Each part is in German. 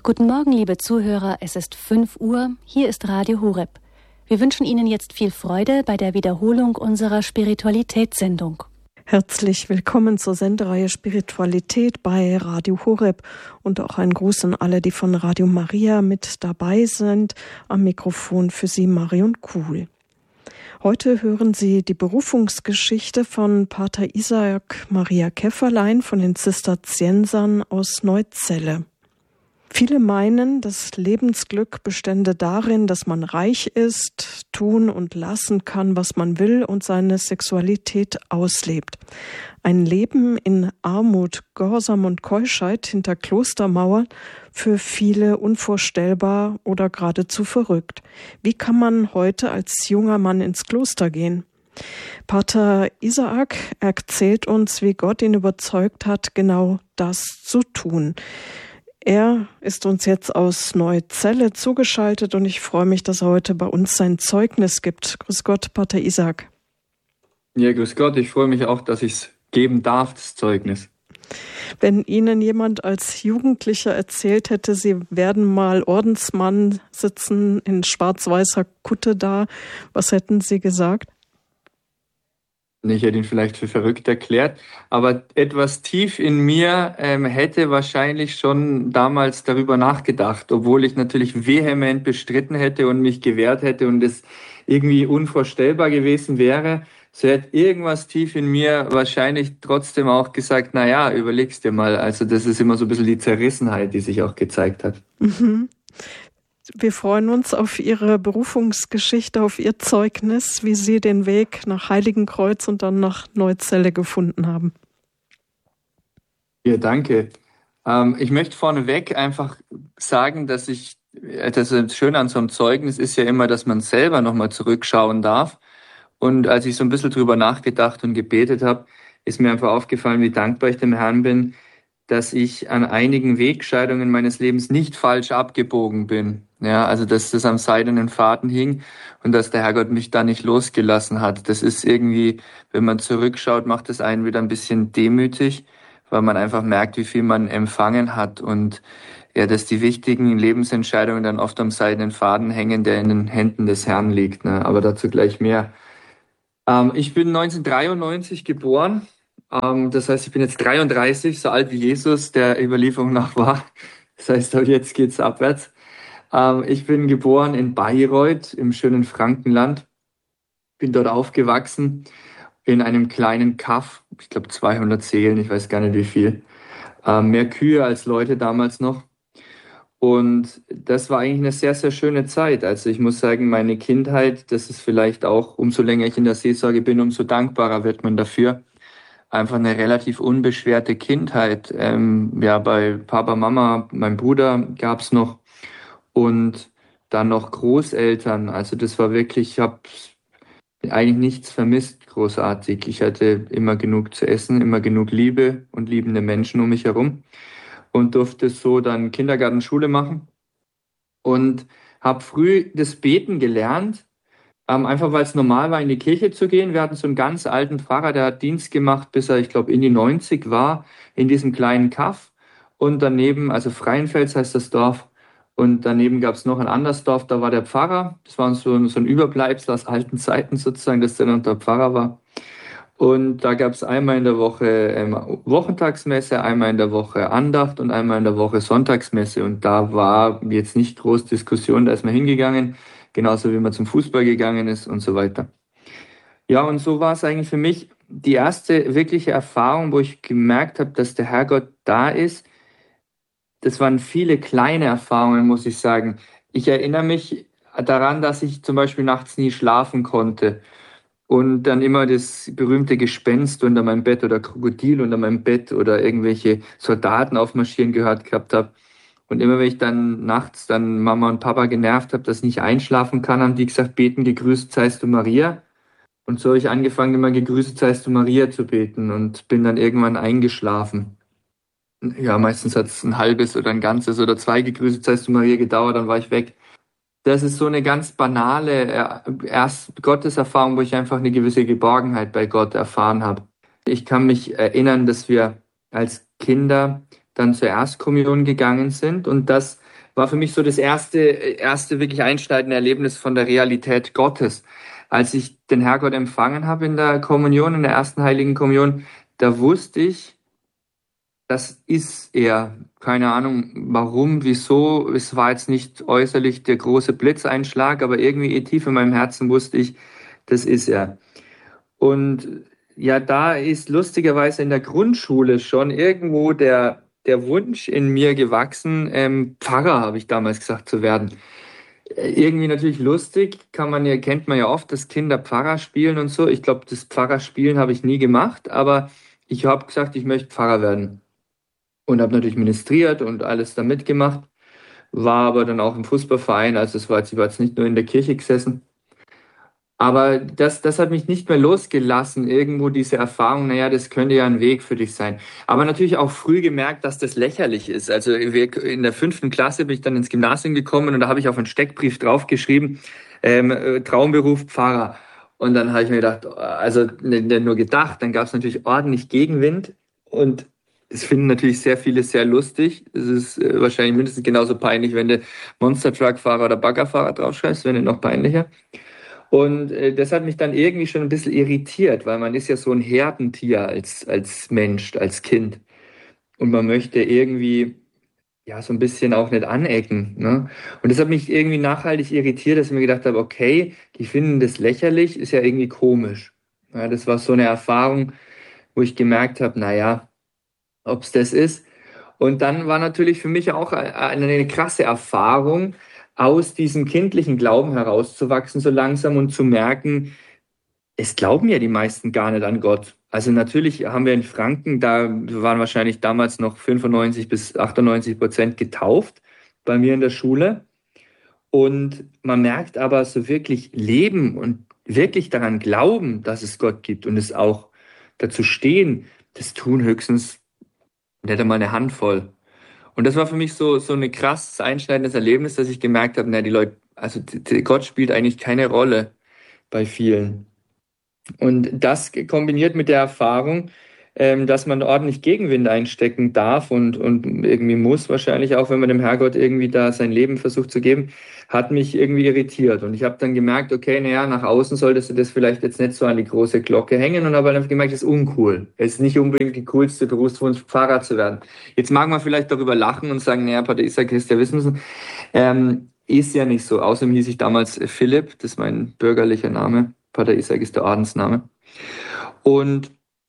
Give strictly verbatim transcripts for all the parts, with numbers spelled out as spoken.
Guten Morgen, liebe Zuhörer, es ist fünf Uhr, hier ist Radio Horeb. Wir wünschen Ihnen jetzt viel Freude bei der Wiederholung unserer Spiritualitätssendung. Herzlich willkommen zur Sendereihe Spiritualität bei Radio Horeb und auch ein Gruß an alle, die von Radio Maria mit dabei sind. Am Mikrofon für Sie Marion Kuhl. Heute hören Sie die Berufungsgeschichte von Pater Isaac Maria Käfferlein von den Zisterziensern aus Neuzelle. Viele meinen, das Lebensglück bestände darin, dass man reich ist, tun und lassen kann, was man will und seine Sexualität auslebt. Ein Leben in Armut, Gehorsam und Keuschheit hinter Klostermauern für viele unvorstellbar oder geradezu verrückt. Wie kann man heute als junger Mann ins Kloster gehen? Pater Isaac erzählt uns, wie Gott ihn überzeugt hat, genau das zu tun. Er ist uns jetzt aus Neuzelle zugeschaltet und ich freue mich, dass er heute bei uns sein Zeugnis gibt. Grüß Gott, Pater Isaac. Ja, grüß Gott. Ich freue mich auch, dass ich es geben darf, das Zeugnis. Wenn Ihnen jemand als Jugendlicher erzählt hätte, Sie werden mal Ordensmann sitzen in schwarz-weißer Kutte da, was hätten Sie gesagt? Ich hätte ihn vielleicht für verrückt erklärt, aber etwas tief in mir ähm, hätte wahrscheinlich schon damals darüber nachgedacht, obwohl ich natürlich vehement bestritten hätte und mich gewehrt hätte und es irgendwie unvorstellbar gewesen wäre. So hätte irgendwas tief in mir wahrscheinlich trotzdem auch gesagt, na ja, überleg's dir mal. Also das ist immer so ein bisschen die Zerrissenheit, die sich auch gezeigt hat. Mhm. Wir freuen uns auf Ihre Berufungsgeschichte, auf Ihr Zeugnis, wie Sie den Weg nach Heiligenkreuz und dann nach Neuzelle gefunden haben. Ja, danke. Ähm, ich möchte vorneweg einfach sagen, dass ich, das Schöne an so einem Zeugnis ist ja immer, dass man selber nochmal zurückschauen darf. Und als ich so ein bisschen drüber nachgedacht und gebetet habe, ist mir einfach aufgefallen, wie dankbar ich dem Herrn bin, dass ich an einigen Wegscheidungen meines Lebens nicht falsch abgebogen bin. Ja, also dass das am seidenen Faden hing und dass der Herrgott mich da nicht losgelassen hat. Das ist irgendwie, wenn man zurückschaut, macht das einen wieder ein bisschen demütig, weil man einfach merkt, wie viel man empfangen hat und ja, dass die wichtigen Lebensentscheidungen dann oft am seidenen Faden hängen, der in den Händen des Herrn liegt. Ne? Aber dazu gleich mehr. Ähm, ich bin neunzehnhundertdreiundneunzig geboren. Ähm, das heißt, ich bin jetzt dreiunddreißig, so alt wie Jesus, der Überlieferung nach war. Das heißt, auch jetzt geht's abwärts. Ähm, ich bin geboren in Bayreuth im schönen Frankenland. Bin dort aufgewachsen in einem kleinen Kaff. Ich glaube zweihundert Seelen, ich weiß gar nicht wie viel. Ähm, mehr Kühe als Leute damals noch. Und das war eigentlich eine sehr, sehr schöne Zeit. Also ich muss sagen, meine Kindheit, das ist vielleicht auch, umso länger ich in der Seelsorge bin, umso dankbarer wird man dafür. Einfach eine relativ unbeschwerte Kindheit. Ähm, ja, bei Papa, Mama, mein Bruder gab's noch und dann noch Großeltern. Also das war wirklich, ich habe eigentlich nichts vermisst, großartig. Ich hatte immer genug zu essen, immer genug Liebe und liebende Menschen um mich herum und durfte so dann Kindergarten, Schule machen und habe früh das Beten gelernt. Ähm, einfach weil es normal war, in die Kirche zu gehen. Wir hatten so einen ganz alten Pfarrer, der hat Dienst gemacht, bis er, ich glaube, in die neunzig war, in diesem kleinen Kaff. Und daneben, also Freienfels heißt das Dorf, und daneben gab es noch ein anderes Dorf, da war der Pfarrer. Das war so, so ein Überbleibsel aus alten Zeiten sozusagen, dass der noch der Pfarrer war. Und da gab es einmal in der Woche ähm, Wochentagsmesse, einmal in der Woche Andacht und einmal in der Woche Sonntagsmesse. Und da war jetzt nicht groß Diskussion, da ist man hingegangen. Genauso wie man zum Fußball gegangen ist und so weiter. Ja, und so war es eigentlich für mich die erste wirkliche Erfahrung, wo ich gemerkt habe, dass der Herrgott da ist. Das waren viele kleine Erfahrungen, muss ich sagen. Ich erinnere mich daran, dass ich zum Beispiel nachts nie schlafen konnte und dann immer das berühmte Gespenst unter meinem Bett oder Krokodil unter meinem Bett oder irgendwelche Soldaten aufmarschieren gehört gehabt habe. Und immer wenn ich dann nachts dann Mama und Papa genervt habe, dass ich nicht einschlafen kann, haben die gesagt, beten, gegrüßt seist du Maria. Und so habe ich angefangen, immer gegrüßt seist du Maria zu beten und bin dann irgendwann eingeschlafen. Ja, meistens hat es ein halbes oder ein ganzes oder zwei gegrüßt seist du Maria gedauert, dann war ich weg. Das ist so eine ganz banale erst Gotteserfahrung, wo ich einfach eine gewisse Geborgenheit bei Gott erfahren habe. Ich kann mich erinnern, dass wir als Kinder dann zur Erstkommunion gegangen sind und dass war für mich so das erste, erste wirklich einschneidende Erlebnis von der Realität Gottes. Als ich den Herrgott empfangen habe in der Kommunion, in der ersten Heiligen Kommunion, da wusste ich, das ist er. Keine Ahnung, warum, wieso. Es war jetzt nicht äußerlich der große Blitzeinschlag, aber irgendwie tief in meinem Herzen wusste ich, das ist er. Und ja, da ist lustigerweise in der Grundschule schon irgendwo der, der Wunsch in mir gewachsen, ähm, Pfarrer, habe ich damals gesagt, zu werden. Äh, Irgendwie natürlich lustig, kann man ja, kennt man ja oft, dass Kinder Pfarrer spielen und so. Ich glaube, das Pfarrerspielen habe ich nie gemacht, aber ich habe gesagt, ich möchte Pfarrer werden. Und habe natürlich ministriert und alles da mitgemacht, war aber dann auch im Fußballverein, also es war jetzt, ich war jetzt nicht nur in der Kirche gesessen. Aber das, das hat mich nicht mehr losgelassen, irgendwo diese Erfahrung, naja, das könnte ja ein Weg für dich sein. Aber natürlich auch früh gemerkt, dass das lächerlich ist. Also wir- in der fünften Klasse bin ich dann ins Gymnasium gekommen und da habe ich auf einen Steckbrief draufgeschrieben, ähm, äh, Traumberuf Pfarrer. Und dann habe ich mir gedacht, also nicht nicht nur gedacht, dann gab es natürlich ordentlich Gegenwind und es finden natürlich sehr viele sehr lustig. Es ist äh, wahrscheinlich mindestens genauso peinlich, wenn du Monster Truck Fahrer oder Baggerfahrer draufschreibst, wenn nicht noch peinlicher. Und äh, das hat mich dann irgendwie schon ein bisschen irritiert, weil man ist ja so ein Herdentier als, als Mensch, als Kind. Und man möchte irgendwie ja so ein bisschen auch nicht anecken. Ne? Und das hat mich irgendwie nachhaltig irritiert, dass ich mir gedacht habe, okay, die finden das lächerlich, ist ja irgendwie komisch. Ja, das war so eine Erfahrung, wo ich gemerkt habe, naja, ob es das ist. Und dann war natürlich für mich auch eine, eine krasse Erfahrung, aus diesem kindlichen Glauben herauszuwachsen, so langsam und zu merken, es glauben ja die meisten gar nicht an Gott. Also natürlich haben wir in Franken, da waren wahrscheinlich damals noch fünfundneunzig bis achtundneunzig Prozent getauft bei mir in der Schule. Und man merkt aber so wirklich leben und wirklich daran glauben, dass es Gott gibt und es auch dazu stehen, das tun höchstens nicht einmal eine Handvoll. Und das war für mich so, so ein krass einschneidendes Erlebnis, dass ich gemerkt habe, na, die Leute, also die, die, Gott spielt eigentlich keine Rolle bei vielen. Und das kombiniert mit der Erfahrung, ähm, dass man ordentlich Gegenwind einstecken darf und, und irgendwie muss, wahrscheinlich auch, wenn man dem Herrgott irgendwie da sein Leben versucht zu geben, hat mich irgendwie irritiert. Und ich habe dann gemerkt, okay, naja, nach außen solltest du das vielleicht jetzt nicht so an die große Glocke hängen und habe dann gemerkt, das ist uncool. Es ist nicht unbedingt die coolste Berufswunsch, Pfarrer zu werden. Jetzt mag man vielleicht darüber lachen und sagen, naja, Pater Isaac ist ja wissen, ähm, ist ja nicht so. Außerdem hieß ich damals Philipp, das ist mein bürgerlicher Name. Pater Isaac ist der Ordensname. Und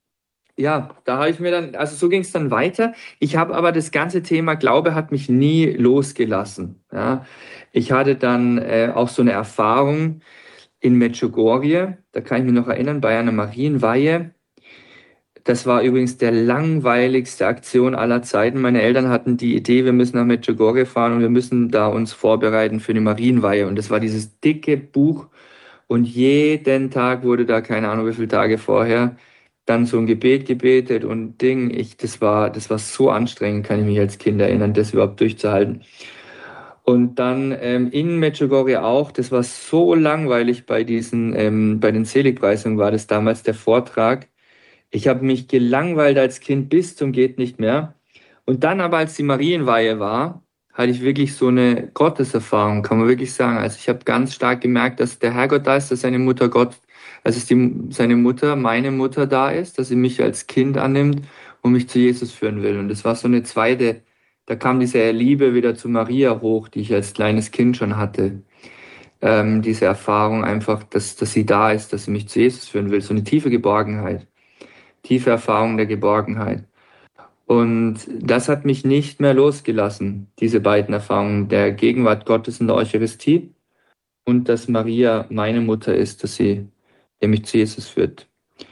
ja, da habe ich mir dann, also so ging es dann weiter. Ich habe aber das ganze Thema Glaube hat mich nie losgelassen. Ja, ich hatte dann äh, auch so eine Erfahrung in Medjugorje, da kann ich mich noch erinnern, bei einer Marienweihe. Das war übrigens der langweiligste Aktion aller Zeiten. Meine Eltern hatten die Idee, wir müssen nach Medjugorje fahren und wir müssen da uns vorbereiten für eine Marienweihe. Und das war dieses dicke Buch. Und jeden Tag wurde da, keine Ahnung wie viele Tage vorher, dann so ein Gebet gebetet und Ding. Ich, das war, das war so anstrengend, kann ich mich als Kind erinnern, das überhaupt durchzuhalten. Und dann ähm, in Medjugorje auch, das war so langweilig bei diesen, ähm, bei den Seligpreisungen war das damals der Vortrag. Ich habe mich gelangweilt als Kind bis zum geht nicht mehr. Und dann aber, als die Marienweihe war, hatte ich wirklich so eine Gotteserfahrung, kann man wirklich sagen. Also ich habe ganz stark gemerkt, dass der Herrgott da ist, dass seine Mutter Gott, also dass die, seine Mutter, meine Mutter da ist, dass sie mich als Kind annimmt und mich zu Jesus führen will. Und das war so eine zweite, da kam diese Liebe wieder zu Maria hoch, die ich als kleines Kind schon hatte. Ähm, diese Erfahrung einfach, dass, dass sie da ist, dass sie mich zu Jesus führen will. So eine tiefe Geborgenheit, tiefe Erfahrung der Geborgenheit. Und das hat mich nicht mehr losgelassen, diese beiden Erfahrungen der Gegenwart Gottes in der Eucharistie und dass Maria meine Mutter ist, dass sie der mich zu Jesus führt.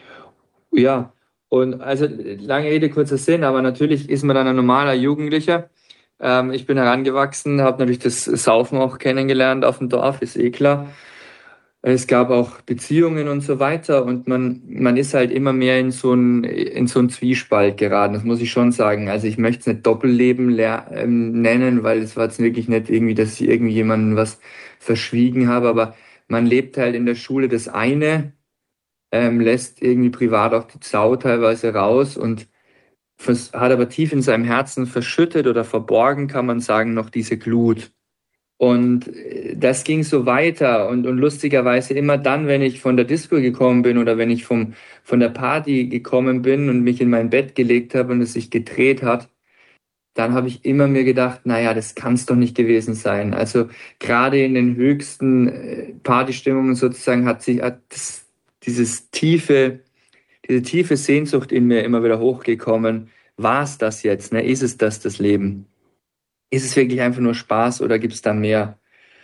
Ja, und also lange Rede, kurzer Sinn, aber natürlich ist man dann ein normaler Jugendlicher. Ähm, ich bin herangewachsen, habe natürlich das Saufen auch kennengelernt auf dem Dorf, ist eh klar. Es gab auch Beziehungen und so weiter und man, man ist halt immer mehr in so ein, in so einen Zwiespalt geraten, das muss ich schon sagen. Also ich möchte es nicht Doppelleben lehr, ähm, nennen, weil es war jetzt wirklich nicht irgendwie, dass ich irgendwie jemandem was verschwiegen habe, aber man lebt halt in der Schule das eine, ähm, lässt irgendwie privat auch die Sau teilweise raus und hat aber tief in seinem Herzen verschüttet oder verborgen, kann man sagen, noch diese Glut. Und das ging so weiter und, und lustigerweise immer dann, wenn ich von der Disco gekommen bin oder wenn ich vom, von der Party gekommen bin und mich in mein Bett gelegt habe und es sich gedreht hat, dann habe ich immer mir gedacht, naja, das kann es doch nicht gewesen sein. Also gerade in den höchsten Partystimmungen sozusagen hat sich hat das, dieses tiefe, diese tiefe Sehnsucht in mir immer wieder hochgekommen. War es das jetzt? Ne? Ist es das, das Leben? Ist es wirklich einfach nur Spaß oder gibt es da mehr?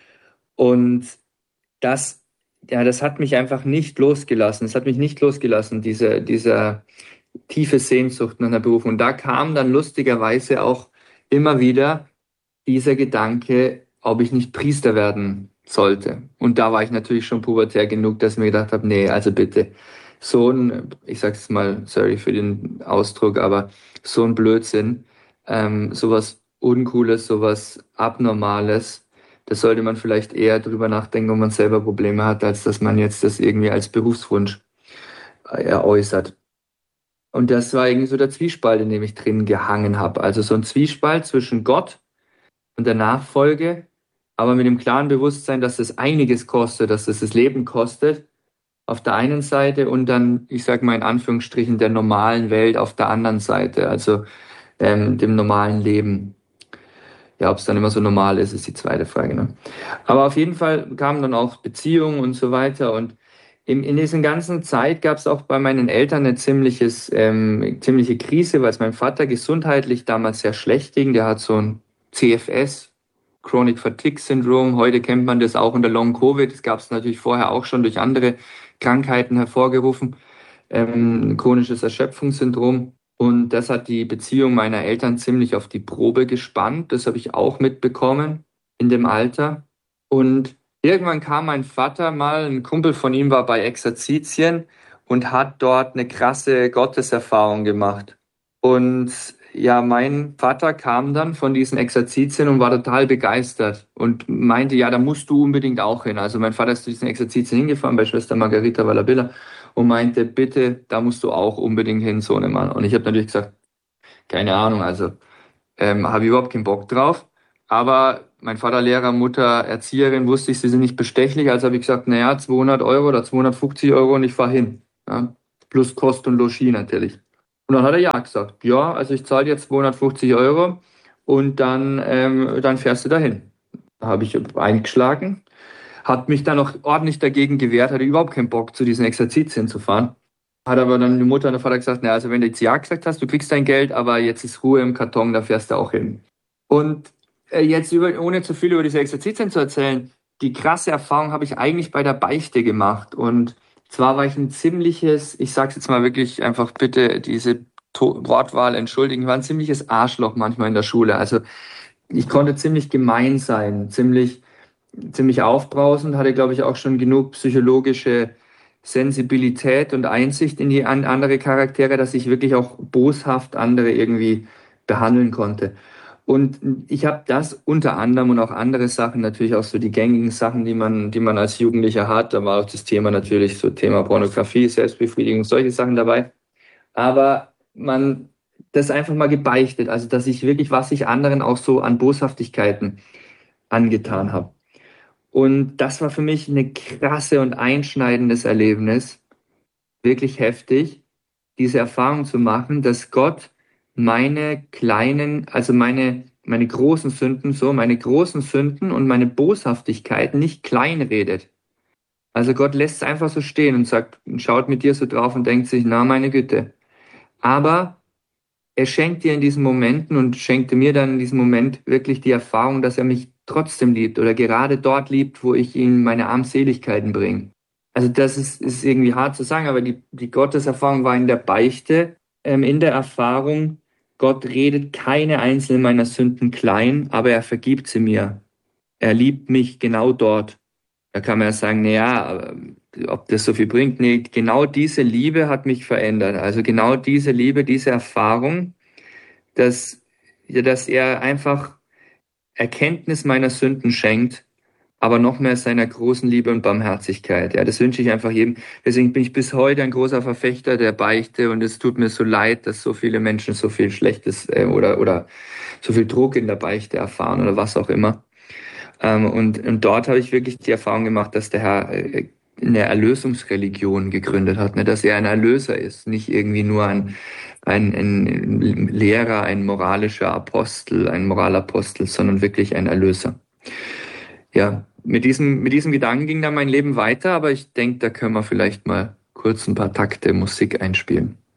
Und das, ja, das hat mich einfach nicht losgelassen. Es hat mich nicht losgelassen, diese, diese tiefe Sehnsucht nach einer Berufung. Und da kam dann lustigerweise auch immer wieder dieser Gedanke, ob ich nicht Priester werden sollte. Und da war ich natürlich schon pubertär genug, dass ich mir gedacht habe, nee, also bitte, so ein, ich sag's jetzt mal, sorry für den Ausdruck, aber so ein Blödsinn, ähm, sowas Uncooles, sowas Abnormales, das sollte man vielleicht eher drüber nachdenken, wenn man selber Probleme hat, als dass man jetzt das irgendwie als Berufswunsch äh, äußert. Und das war irgendwie so der Zwiespalt, in dem ich drin gehangen habe. Also so ein Zwiespalt zwischen Gott und der Nachfolge, aber mit dem klaren Bewusstsein, dass es einiges kostet, dass es das Leben kostet, auf der einen Seite und dann, ich sage mal in Anführungsstrichen, der normalen Welt auf der anderen Seite, also ähm, dem normalen Leben. Ja, ob es dann immer so normal ist, ist die zweite Frage. Ne? Aber auf jeden Fall kamen dann auch Beziehungen und so weiter und in, in dieser ganzen Zeit gab es auch bei meinen Eltern eine ziemliches, ähm, ziemliche Krise, weil es meinem Vater gesundheitlich damals sehr schlecht ging. Der hat so ein C F S, Chronic Fatigue Syndrome. Heute kennt man das auch unter Long Covid. Das gab es natürlich vorher auch schon durch andere Krankheiten hervorgerufen. Ähm, chronisches Erschöpfungssyndrom. Und das hat die Beziehung meiner Eltern ziemlich auf die Probe gespannt. Das habe ich auch mitbekommen in dem Alter. Und irgendwann kam mein Vater mal, ein Kumpel von ihm war bei Exerzitien und hat dort eine krasse Gotteserfahrung gemacht. Und ja, mein Vater kam dann von diesen Exerzitien und war total begeistert und meinte, ja, da musst du unbedingt auch hin. Also mein Vater ist zu diesen Exerzitien hingefahren bei Schwester Margarita Vallabilla und meinte, bitte, da musst du auch unbedingt hin, Sohnemann. Und ich habe natürlich gesagt, keine Ahnung, also ähm, habe ich überhaupt keinen Bock drauf. Aber mein Vater Lehrer, Mutter Erzieherin, wusste ich, sie sind nicht bestechlich. Also habe ich gesagt, naja, zweihundert Euro oder zweihundertfünfzig Euro und ich fahre hin. Ja, plus Kost und Logis natürlich. Und dann hat er ja gesagt, ja, also ich zahle jetzt zweihundertfünfzig Euro und dann, ähm, dann fährst du dahin. Da habe ich eingeschlagen, hat mich dann auch ordentlich dagegen gewehrt, hatte überhaupt keinen Bock, zu diesen Exerzitien zu fahren. Hat aber dann die Mutter und der Vater gesagt, na, also wenn du jetzt ja gesagt hast, du kriegst dein Geld, aber jetzt ist Ruhe im Karton, da fährst du auch hin. Und äh, jetzt, über, ohne zu viel über diese Exerzitien zu erzählen, die krasse Erfahrung habe ich eigentlich bei der Beichte gemacht. Und zwar war ich ein ziemliches, ich sag's jetzt mal wirklich einfach bitte diese to- Wortwahl entschuldigen, ich war ein ziemliches Arschloch manchmal in der Schule. Also ich konnte ziemlich gemein sein, ziemlich, ziemlich aufbrausend, hatte glaube ich auch schon genug psychologische Sensibilität und Einsicht in die an andere Charaktere, dass ich wirklich auch boshaft andere irgendwie behandeln konnte. Und ich habe das unter anderem und auch andere Sachen, natürlich auch so die gängigen Sachen, die man, die man als Jugendlicher hat. Da war auch das Thema natürlich so Thema Pornografie, Selbstbefriedigung, solche Sachen dabei. Aber man das einfach mal gebeichtet, also dass ich wirklich, was ich anderen auch so an Boshaftigkeiten angetan habe. Und das war für mich eine krasse und einschneidendes Erlebnis, wirklich heftig, diese Erfahrung zu machen, dass Gott meine kleinen, also meine, meine großen Sünden, so meine großen Sünden und meine Boshaftigkeit nicht kleinredet. Also Gott lässt es einfach so stehen und sagt, schaut mit dir so drauf und denkt sich, na meine Güte. Aber er schenkt dir in diesen Momenten und schenkte mir dann in diesem Moment wirklich die Erfahrung, dass er mich trotzdem liebt oder gerade dort liebt, wo ich ihm meine Armseligkeiten bringe. Also das ist, ist irgendwie hart zu sagen, aber die, die Gotteserfahrung war in der Beichte, ähm, in der Erfahrung, Gott redet keine einzelne meiner Sünden klein, aber er vergibt sie mir. Er liebt mich genau dort. Da kann man ja sagen, na ja, ob das so viel bringt. Nee, genau diese Liebe hat mich verändert. Also genau diese Liebe, diese Erfahrung, dass, ja, dass er einfach Erkenntnis meiner Sünden schenkt aber noch mehr seiner großen Liebe und Barmherzigkeit. Ja, das wünsche ich einfach jedem. Deswegen bin ich bis heute ein großer Verfechter der Beichte und es tut mir so leid, dass so viele Menschen so viel Schlechtes äh, oder oder so viel Druck in der Beichte erfahren oder was auch immer. Ähm, und, und dort habe ich wirklich die Erfahrung gemacht, dass der Herr äh, eine Erlösungsreligion gegründet hat, ne, dass er ein Erlöser ist, nicht irgendwie nur ein, ein, ein Lehrer, ein moralischer Apostel, ein Moralapostel, sondern wirklich ein Erlöser. Ja, mit diesem, mit diesem Gedanken ging dann mein Leben weiter, aber ich denke, da können wir vielleicht mal kurz ein paar Takte Musik einspielen.